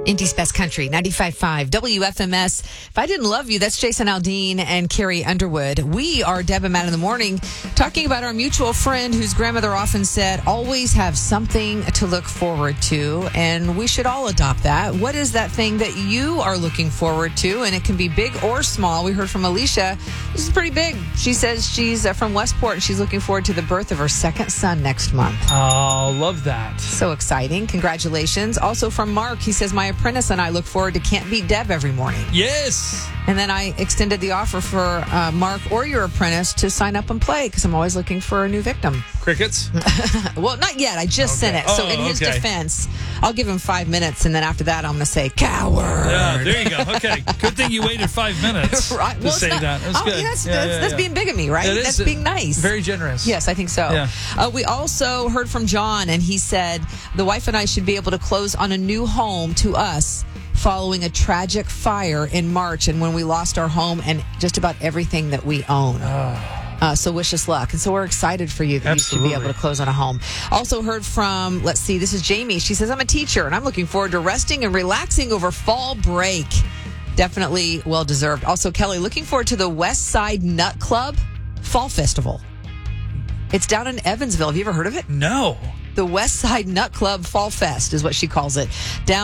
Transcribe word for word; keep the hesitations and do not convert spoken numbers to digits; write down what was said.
Indy's Best Country, ninety-five point five W F M S. If I Didn't Love You, that's Jason Aldean and Carrie Underwood. We are Deb and Matt in the morning talking about our mutual friend whose grandmother often said, always have something to look forward to. And we should all adopt that. What is that thing that you are looking forward to? And it can be big or small. We heard from Alicia. This is pretty big. She says she's uh, from Westport and she's looking forward to the birth of her second son next month. Oh, love that. So exciting. Congratulations. Also from Mark, he says, my apprentice and I look forward to Can't Beat Deb every morning. Yes. And then I extended the offer for uh, Mark or your apprentice to sign up and play because I'm always looking for a new victim. Crickets? Well, not yet. I just Okay. sent it. So Oh, in his okay. defense, I'll give him five minutes, and then after that, I'm going to say, coward. Yeah, there you go. Okay. Good thing you waited five minutes Right. to Well, it's say not- that. That's oh, good. yeah, that's Yeah, that's, yeah, that's yeah. being bigamy, right? It is, That's being nice. Very generous. Yes, I think so. Yeah. Uh, we also heard from John, and he said the wife and I should be able to close on a new home to us following a tragic fire in March and when we lost our home and just about everything that we own. Uh, so wish us luck. And so we're excited for you that Absolutely. you should be able to close on a home. Also heard from, let's see, this is Jamie. She says, I'm a teacher and I'm looking forward to resting and relaxing over fall break. Definitely well-deserved. Also, Kelly, looking forward to the West Side Nut Club Fall Festival. It's down in Evansville. Have you ever heard of it? No. The West Side Nut Club Fall Fest is what she calls it. Down